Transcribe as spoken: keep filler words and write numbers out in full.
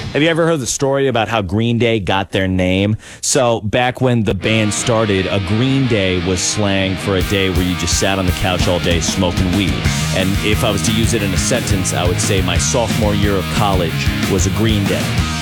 Have you ever heard the story about how Green Day got their name? So back when the band started, a Green Day was slang for a day where you just sat on the couch all day smoking weed. And if I was to use it in a sentence, I would say my sophomore year of college was a Green Day.